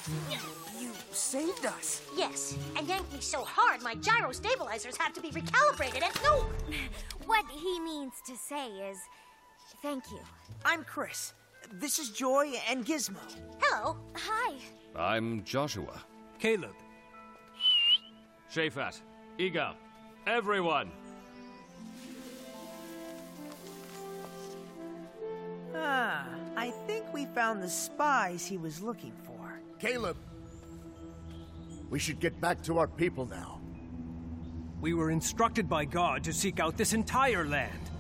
You saved us. Yes, and yanked me so hard my gyro stabilizers had to be recalibrated and no! What he means to say is, thank you. I'm Chris. This is Joy and Gizmo. Hello. Hi. I'm Joshua. Caleb. Shafat. Igal. Everyone. I think we found the spies he was looking for. Caleb! We should get back to our people now. We were instructed by God to seek out this entire land.